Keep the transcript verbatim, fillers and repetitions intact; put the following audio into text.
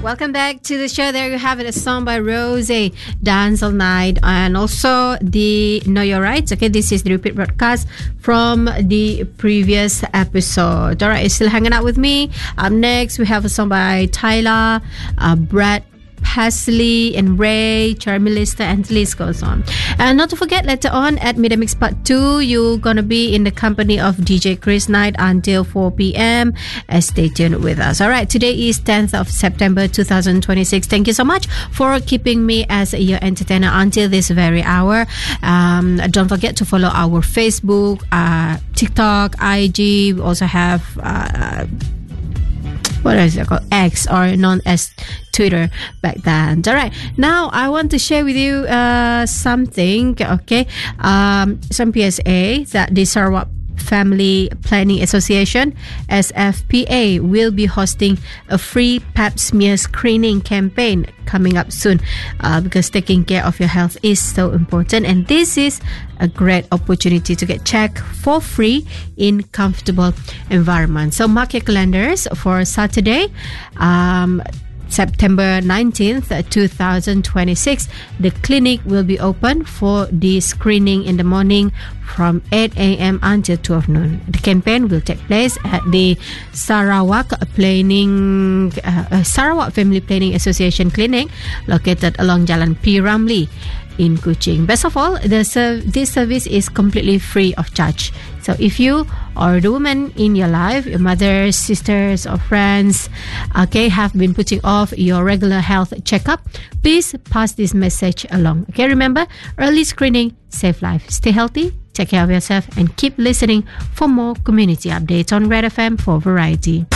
Welcome back to the show. There you have it, a song by Rosie, Dance All Night, and also the Know Your Rights. Okay, this is the repeat broadcast from the previous episode. All right, you're still hanging out with me. Up next, we have a song by Tyler, uh, Brad Paisley and Ray, Charmilista, and the list goes on. And not to forget, later on at Midday Mix Part two, you're gonna be in the company of D J Chris Knight until four p.m. Uh, stay tuned with us. All right, today is tenth of September twenty twenty-six. Thank you so much for keeping me as your entertainer until this very hour. Um, don't forget to follow our Facebook, uh, TikTok, I G. We also have uh, what is it called? X, or known as Twitter back then. All right, now I want to share with you uh, something. Okay, um, some P S A that the Sarawak Family Planning Association, S F P A, will be hosting a free pap smear screening campaign coming up soon, uh, because taking care of your health is so important, and this is a great opportunity to get checked for free in comfortable environment. So mark your calendars for Saturday, um, September nineteenth, twenty twenty-six. The clinic will be open for the screening in the morning from eight a.m. until twelve noon. The campaign will take place at the Sarawak Planning uh, Sarawak Family Planning Association Clinic, located along Jalan P. Ramlee in Kuching. Best of all, the ser- this service is completely free of charge. So if you or the woman in your life, your mothers, sisters, or friends, okay, have been putting off your regular health checkup, please pass this message along. Okay, remember, early screening, save life. Stay healthy, take care of yourself, and keep listening for more community updates on Red F M for Variety.